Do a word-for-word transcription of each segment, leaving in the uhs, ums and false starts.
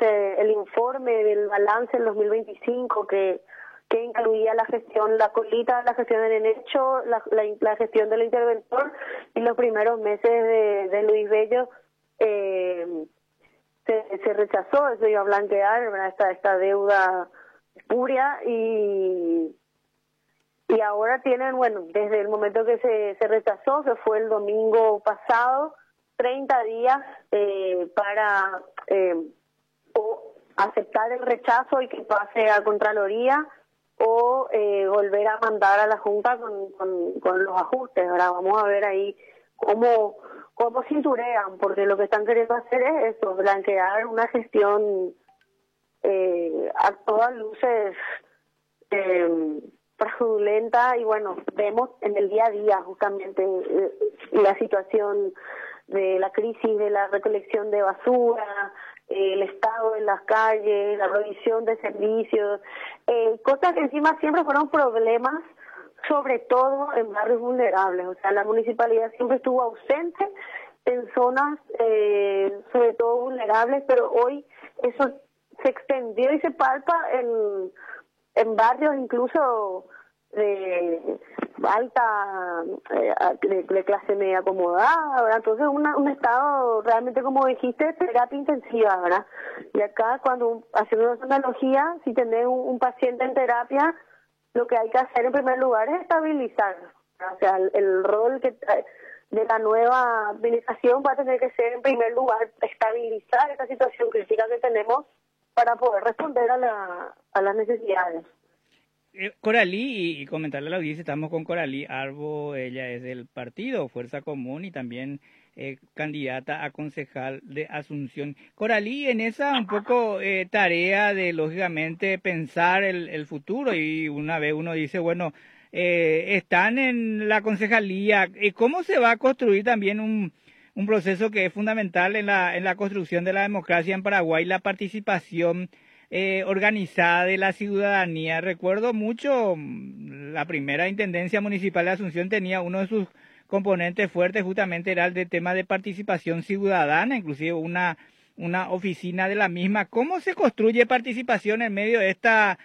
ese el informe del balance del dos mil veinticinco que que incluía la gestión, la colita, la gestión del hecho, la, la, la gestión del interventor y los primeros meses de, de Luis Bello, eh, se, se rechazó, eso iba a blanquear, ¿verdad? Esta, esta deuda espuria y, y ahora tienen, bueno, desde el momento que se, se rechazó, que fue el domingo pasado, treinta días eh, para eh, o aceptar el rechazo y que pase a Contraloría o eh, volver a mandar a la Junta con, con, con los ajustes. Ahora vamos a ver ahí cómo, cómo cinturean, porque lo que están queriendo hacer es eso, blanquear una gestión eh, a todas luces eh, fraudulenta y bueno, vemos en el día a día justamente eh, la situación de la crisis de la recolección de basura, eh, el estado de las calles, la provisión de servicios, eh, cosas que encima siempre fueron problemas, sobre todo en barrios vulnerables. O sea, la municipalidad siempre estuvo ausente en zonas, eh, sobre todo vulnerables, pero hoy eso se extendió y se palpa en, en barrios incluso de alta, eh, de, de clase media acomodada, ¿verdad? Entonces una, un estado realmente, como dijiste, terapia intensiva, ¿verdad? Y acá, cuando haciendo una analogía, si tenés un, un paciente en terapia, lo que hay que hacer en primer lugar es estabilizar, ¿verdad? O sea, el, el rol que de la nueva administración va a tener que ser, en primer lugar, estabilizar esta situación crítica que tenemos para poder responder a, la, a las necesidades. Eh, Coralí, y comentarle a la audiencia, estamos con Coralí Arbo, ella es del partido Fuerza Común y también eh, candidata a concejal de Asunción. Coralí, en esa un poco eh, tarea de, lógicamente, pensar el, el futuro, y una vez uno dice, bueno, eh, están en la concejalía, ¿cómo se va a construir también un, un proceso que es fundamental en la, en la construcción de la democracia en Paraguay, la participación Eh, organizada de la ciudadanía? Recuerdo mucho, la primera Intendencia Municipal de Asunción tenía uno de sus componentes fuertes, justamente era el de tema de participación ciudadana, inclusive una, una oficina de la misma. ¿Cómo se construye participación en medio de esta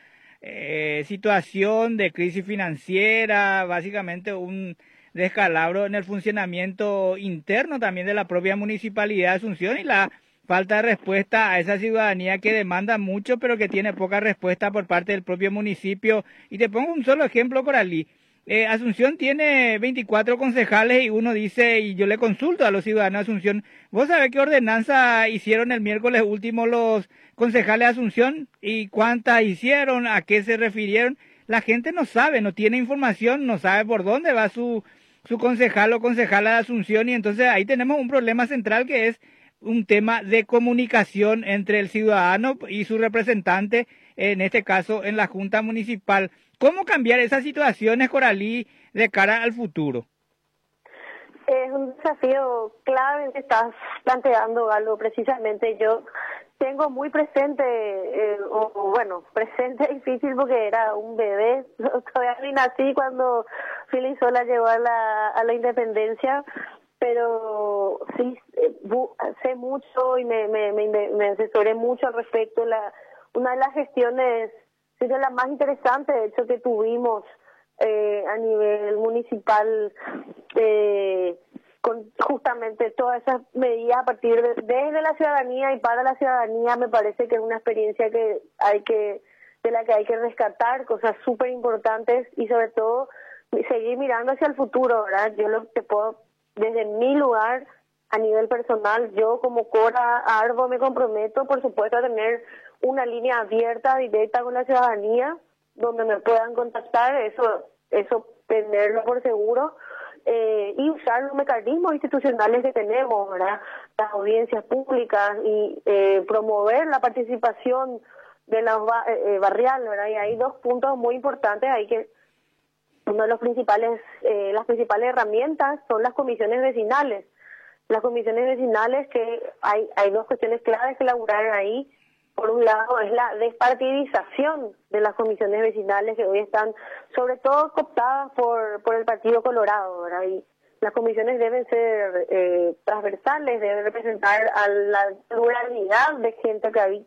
eh, situación de crisis financiera, básicamente un descalabro en el funcionamiento interno también de la propia Municipalidad de Asunción y la falta de respuesta a esa ciudadanía que demanda mucho, pero que tiene poca respuesta por parte del propio municipio? Y te pongo un solo ejemplo, Coralí. Eh, Asunción tiene veinticuatro concejales y uno dice, y yo le consulto a los ciudadanos de Asunción, ¿vos sabés qué ordenanza hicieron el miércoles último los concejales de Asunción? ¿Y cuántas hicieron? ¿A qué se refirieron? La gente no sabe, no tiene información, no sabe por dónde va su, su concejal o concejala de Asunción, y entonces ahí tenemos un problema central que es un tema de comunicación entre el ciudadano y su representante, en este caso en la Junta Municipal. ¿Cómo cambiar esas situaciones, Coralí, de cara al futuro? Es un desafío clave que estás planteando, algo precisamente. Yo tengo muy presente, eh, o, o bueno, presente difícil porque era un bebé, todavía ni nací cuando Félix Sola llegó a la, a la independencia, pero sí eh, bu, sé mucho y me, me, me, me asesoré mucho al respecto. La, una de las gestiones, sí, de las más interesantes, de hecho, que tuvimos eh, a nivel municipal, eh, con justamente todas esas medidas a partir de desde la ciudadanía y para la ciudadanía, me parece que es una experiencia que hay que de la que hay que rescatar cosas súper importantes y sobre todo seguir mirando hacia el futuro, ¿verdad? Yo lo que puedo, desde mi lugar, a nivel personal, yo como Cora Arbo me comprometo, por supuesto, a tener una línea abierta, directa con la ciudadanía, donde me puedan contactar, eso eso tenerlo por seguro, eh, y usar los mecanismos institucionales que tenemos, ¿verdad? Las audiencias públicas y eh, promover la participación de los eh, barriales, ¿verdad? Y hay dos puntos muy importantes ahí que uno de los principales, eh, las principales herramientas son las comisiones vecinales. Las comisiones vecinales, que hay, hay dos cuestiones claves que elaborar ahí. Por un lado es la despartidización de las comisiones vecinales, que hoy están sobre todo cooptadas por, por el Partido Colorado, ¿verdad? Y las comisiones deben ser eh, transversales, deben representar a la pluralidad de gente que,